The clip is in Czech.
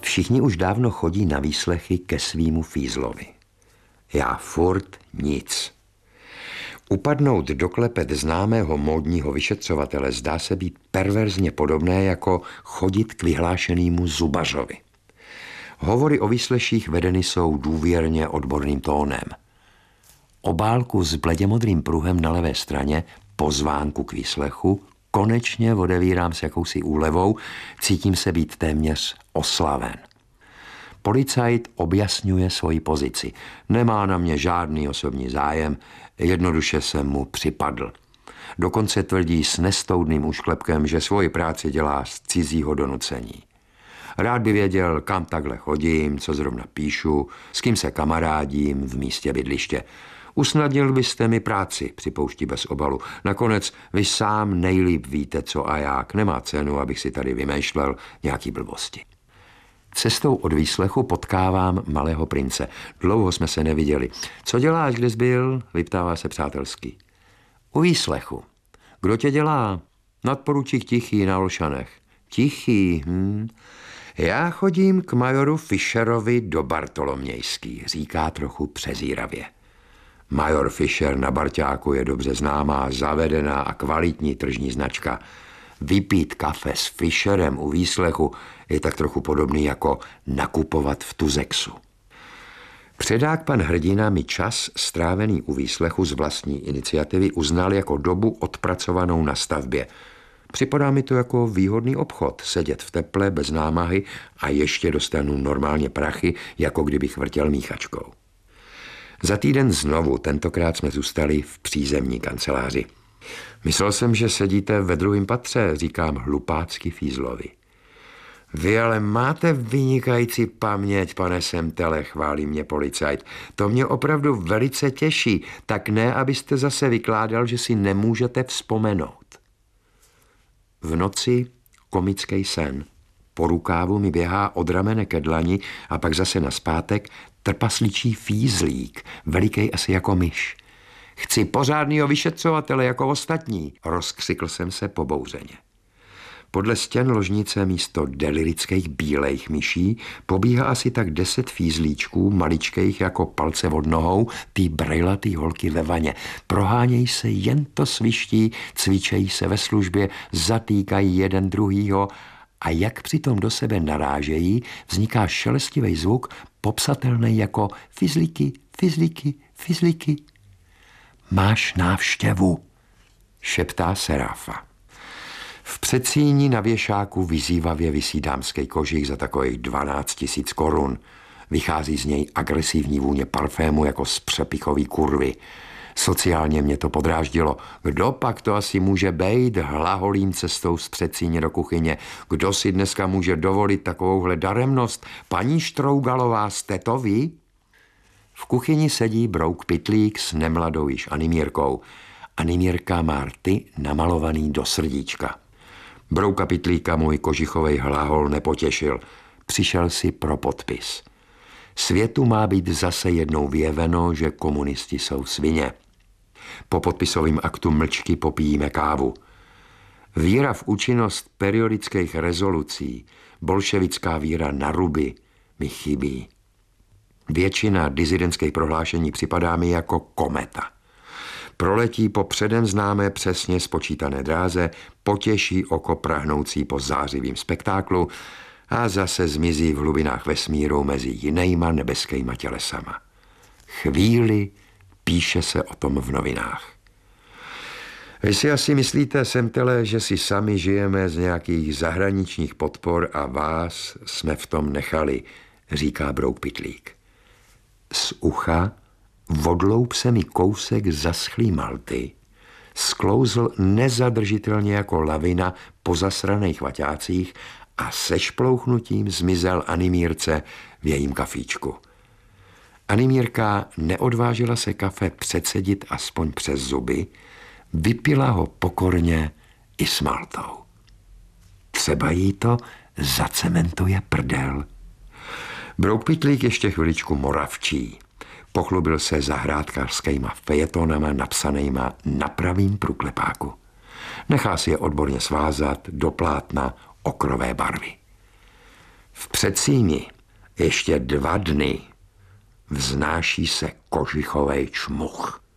Všichni už dávno chodí na výslechy ke svýmu fízlovi. Já furt nic. Upadnout do klepet známého módního vyšetřovatele zdá se být perverzně podobné jako chodit k vyhlášenému zubařovi. Hovory o výsleších vedeny jsou důvěrně odborným tónem. Obálku s bleděmodrým pruhem na levé straně, pozvánku k výslechu, konečně odevírám s jakousi úlevou, cítím se být téměř oslaven. Policajt objasňuje svoji pozici. Nemá na mě žádný osobní zájem, jednoduše jsem mu připadl. Dokonce tvrdí s nestoudným úšklepkem, že svoji práci dělá z cizího donucení. Rád by věděl, kam takhle chodím, co zrovna píšu, s kým se kamarádím v místě bydliště. Usnadnil byste mi práci, připouští bez obalu. Nakonec vy sám nejlíp víte, co a jak. Nemá cenu, abych si tady vymýšlel nějaký blbosti. Cestou od výslechu potkávám malého prince. Dlouho jsme se neviděli. Co děláš, kde jsi byl? Vyptává se přátelsky. U výslechu. Kdo tě dělá? Nadporučík Tichý na Olšanech. Tichý, Já chodím k majoru Fischerovi do Bartolomějský, říká trochu přezíravě. Major Fischer na Barťáku je dobře známá, zavedená a kvalitní tržní značka. Vypít kafe s Fischerem u výslechu je tak trochu podobný jako nakupovat v Tuzexu. Předák pan hrdina mi čas strávený u výslechu z vlastní iniciativy uznal jako dobu odpracovanou na stavbě. Připadá mi to jako výhodný obchod, sedět v teple bez námahy a ještě dostanu normálně prachy, jako kdybych vrtěl míchačkou. Za týden znovu, tentokrát jsme zůstali v přízemní kanceláři. Myslel jsem, že sedíte ve druhém patře, říkám hlupácky fízlovi. Vy ale máte vynikající paměť, pane Semtele, chválí mě policajt. To mě opravdu velice těší, tak ne, abyste zase vykládal, že si nemůžete vzpomenout. V noci komický sen. Po rukávu mi běhá od ramene ke dlani a pak zase nazpátek trpasličí fízlík, velikej asi jako myš. Chci pořádnýho vyšetřovatele jako ostatní, rozkřikl jsem se pobouřeně. Podle stěn ložnice místo delirických bílejch myší pobíhá asi tak 10 fízlíčků, maličkejch jako palce od nohou, tý brejlatý holky ve vaně. Prohánějí se, jen to sviští, cvičejí se ve službě, zatýkají jeden druhýho a jak přitom do sebe narážejí, vzniká šelestivý zvuk, popsatelný jako fizliky, fizliky, fizliky. Máš návštěvu, šeptá Serafa. V předsíni na věšáku vyzývavě visí dámský kožich za takových 12 000 korun. Vychází z něj agresivní vůně parfému jako z přepichový kurvy. Sociálně mě to podráždilo. Kdo pak to asi může bejt hlaholým cestou z předsíně do kuchyně? Kdo si dneska může dovolit takovouhle daremnost? Paní Štrougalová, jste to vy? V kuchyni sedí Brouk Pytlík s nemladou již Animírkou. Animírka má rty namalovaný do srdíčka. Brouka Pytlíka můj kožichovej hlahol nepotěšil. Přišel si pro podpis. Světu má být zase jednou vyjeveno, že komunisti jsou svině. Po podpisovém aktu mlčky popijíme kávu. Víra v účinnost periodických rezolucí, bolševická víra na ruby mi chybí. Většina disidentských prohlášení připadá mi jako kometa. Proletí po předem známé přesně spočítané dráze, potěší oko prahnoucí po zářivým spektáklu a zase zmizí v hlubinách vesmíru mezi jinejma nebeskýma tělesama. Chvíli píše se o tom v novinách. Vy si asi myslíte, Semtele, že si sami žijeme z nějakých zahraničních podpor a vás jsme v tom nechali, říká Brouk Pytlík. Z ucha odloup se mi kousek zaschlý malty, sklouzl nezadržitelně jako lavina po zasraných vaťácích a se šplouchnutím zmizel Animírce v jejím kafíčku. Animírka neodvážila se kafe předsedit aspoň přes zuby, vypila ho pokorně i s maltou. Třeba jí to zacementuje prdel. Brouk Pytlík ještě chviličku moravčí. Pochlubil se zahrádkářskýma fejetonama napsanýma na pravým průklepáku. Nechá si je odborně svázat do plátna okrové barvy. V Předsíni, ještě 2 dny vznáší se kožichovej čmuch.